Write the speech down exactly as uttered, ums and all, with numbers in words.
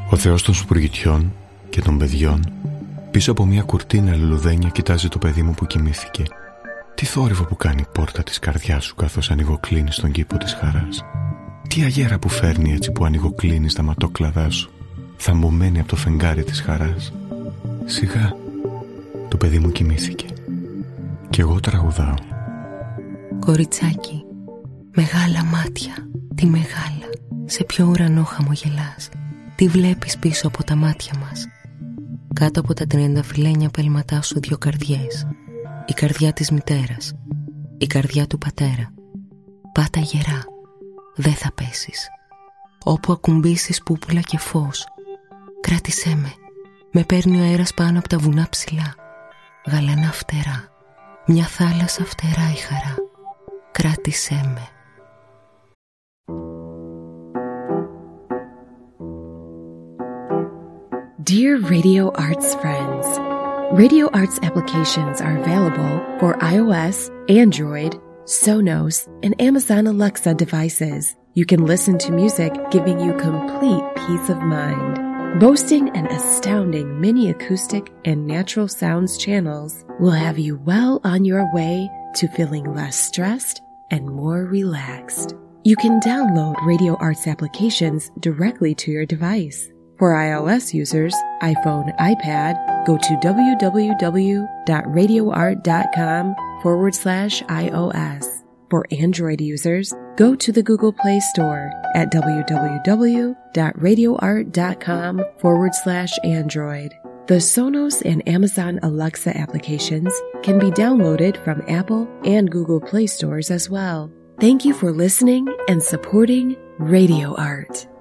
Ο Θεός των σπουργητιών και των παιδιών πίσω από μια κουρτίνα λουλουδένια κοιτάζει το παιδί μου που κοιμήθηκε. Τι θόρυβο που κάνει η πόρτα της καρδιάς σου καθώς ανοιγοκλίνει στον κήπο της χαράς. Τι αγέρα που φέρνει έτσι που ανοιγοκλίνει στα ματόκλαδά σου, θαμβωμένη από το φεγγάρι της χαράς. Σιγά, το παιδί μου κοιμήθηκε κι εγώ τραγουδάω. Κοριτσάκι, μεγάλα μάτια, τι μεγάλα, σε ποιο ουρανό χαμογελάς. Τι βλέπεις πίσω από τα μάτια μας. Κάτω από τα τριανταφυλλένια πέλματά σου δυο καρδιές. Η καρδιά της μητέρας, η καρδιά του πατέρα. Πάτα γερά, δεν θα πέσεις. Όπου ακουμπήσεις πούπουλα και φως. Κράτησέ με, με παίρνει ο αέρας πάνω από τα βουνά ψηλά. Γαλανά φτερά, μια θάλασσα φτερά η χαρά. Κράτησέ με. Dear Radio Arts friends, Radio Arts applications are available for iOS, Android, Sonos, and Amazon Alexa devices. You can listen to music giving you complete peace of mind. Boasting an astounding mini acoustic and natural sounds channels will have you well on your way to feeling less stressed and more relaxed. You can download Radio Arts applications directly to your device. For iOS users, iPhone, iPad, go to www.radioart.com forward slash iOS. For Android users, go to the Google Play Store at www.radioart.com forward slash Android. The Sonos and Amazon Alexa applications can be downloaded from Apple and Google Play stores as well. Thank you for listening and supporting Radio Art.